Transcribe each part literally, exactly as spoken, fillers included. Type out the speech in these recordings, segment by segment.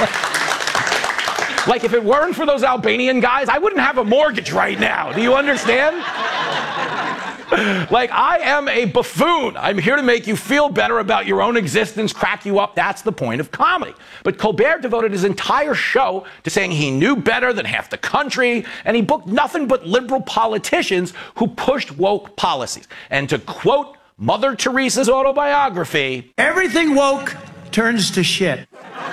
Like, if it weren't for those Albanian guys, I wouldn't have a mortgage right now. Do you understand? Like, I am a buffoon. I'm here to make you feel better about your own existence, crack you up. That's the point of comedy. But Colbert devoted his entire show to saying he knew better than half the country, and he booked nothing but liberal politicians who pushed woke policies. And to quote Mother Teresa's autobiography, everything woke turns to shit.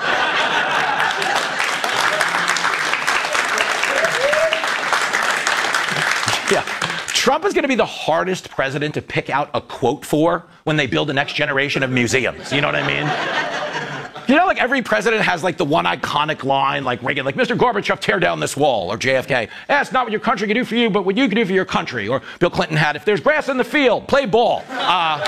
Yeah. Trump is going to be the hardest president to pick out a quote for when they build the next generation of museums. You know what I mean? You know, like every president has like the one iconic line, like Reagan, like Mister Gorbachev, tear down this wall, or J F K. Eh, it's not what your country can do for you, but what you can do for your country. Or Bill Clinton had, if there's grass in the field, play ball. Uh,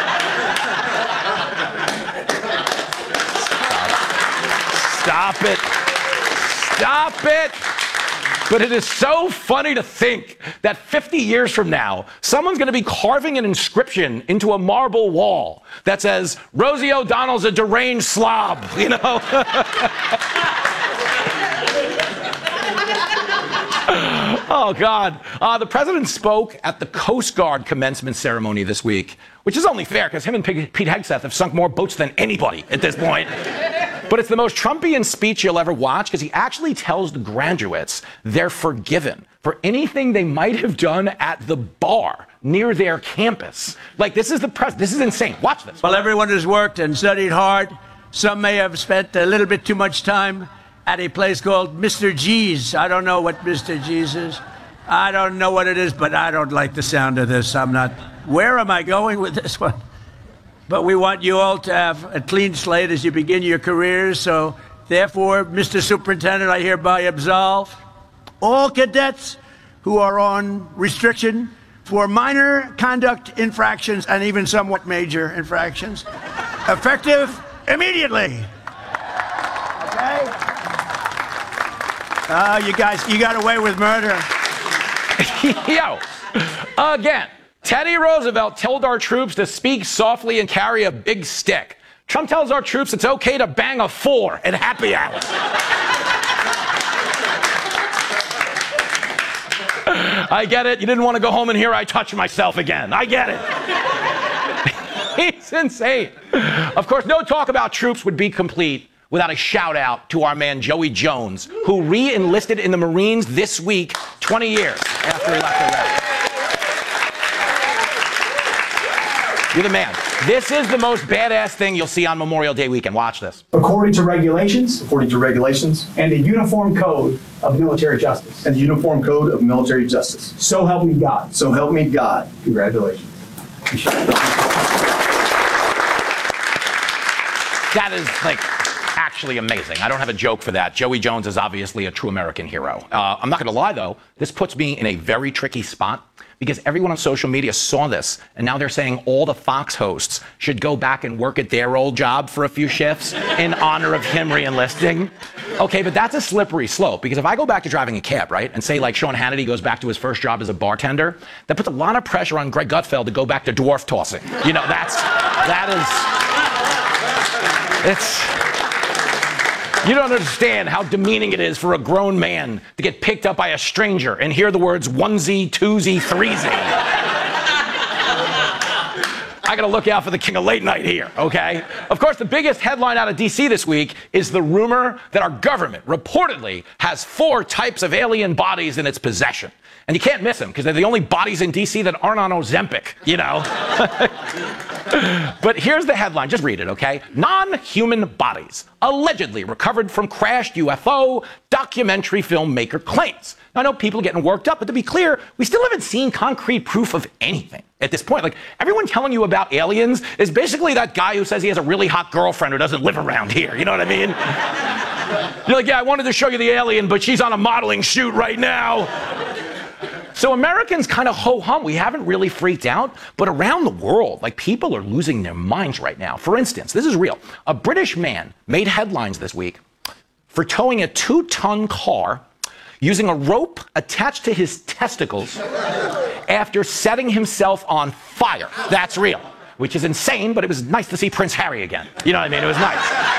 stop it. Stop it. But it is so funny to think that fifty years from now, someone's going to be carving an inscription into a marble wall that says, Rosie O'Donnell's a deranged slob, you know? Oh, God. Uh, the president spoke at the Coast Guard commencement ceremony this week, which is only fair because him and Pete Hegseth have sunk more boats than anybody at this point. But it's the most Trumpian speech you'll ever watch because he actually tells the graduates they're forgiven for anything they might have done at the bar near their campus. Like, this is the press. This is insane. Watch this. Well, everyone has worked and studied hard. Some may have spent a little bit too much time at a place called Mister G's. I don't know what Mister G's is. I don't know what it is, but I don't like the sound of this. I'm not. Where am I going with this one? But we want you all to have a clean slate as you begin your careers. So, therefore, Mister Superintendent, I hereby absolve all cadets who are on restriction for minor conduct infractions and even somewhat major infractions, effective immediately. Okay? Uh, you guys, you got away with murder. Yo, again. Teddy Roosevelt told our troops to speak softly and carry a big stick. Trump tells our troops it's okay to bang a four at happy hours. I get it. You didn't want to go home and hear I touch myself again. I get it. He's insane. Of course, no talk about troops would be complete without a shout out to our man Joey Jones, who re-enlisted in the Marines this week, twenty years after he left Iraq. You're the man. This is the most badass thing you'll see on Memorial Day weekend. Watch this. According to regulations. According to regulations. And the Uniform Code of Military Justice. And the Uniform Code of Military Justice. So help me God. So help me God. Congratulations. That is, like, actually amazing. I don't have a joke for that. Joey Jones is obviously a true American hero. Uh, I'm not going to lie, though. This puts me in a very tricky spot because everyone on social media saw this, and now they're saying all the Fox hosts should go back and work at their old job for a few shifts in honor of him re-enlisting. Okay, but that's a slippery slope, because if I go back to driving a cab, right, and say, like, Sean Hannity goes back to his first job as a bartender, that puts a lot of pressure on Greg Gutfeld to go back to dwarf tossing. You know, that's, that is, it's... You don't understand how demeaning it is for a grown man to get picked up by a stranger and hear the words onesie, twosie, threesie. I gotta look out for the king of late night here, okay? Of course, the biggest headline out of D C this week is the rumor that our government reportedly has four types of alien bodies in its possession. And you can't miss them, because they're the only bodies in D C that aren't on Ozempic, you know? But here's the headline. Just read it, okay? Non-human bodies allegedly recovered from crashed U F O, documentary filmmaker claims. Now, I know people are getting worked up, but to be clear, we still haven't seen concrete proof of anything at this point. Like, everyone telling you about aliens is basically that guy who says he has a really hot girlfriend who doesn't live around here. You know what I mean? You're like, yeah, I wanted to show you the alien, but she's on a modeling shoot right now. So Americans kind of ho-hum. We haven't really freaked out, but around the world, like, people are losing their minds right now. For instance, this is real. A British man made headlines this week for towing a two-ton car using a rope attached to his testicles after setting himself on fire. That's real, which is insane, but it was nice to see Prince Harry again. You know what I mean? It was nice.